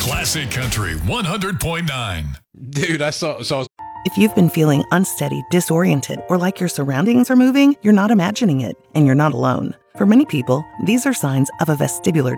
Classic Country 100.9. Dude, I saw If you've been feeling unsteady, disoriented, or like your surroundings are moving, you're not imagining it, and you're not alone. For many people, these are signs of a vestibular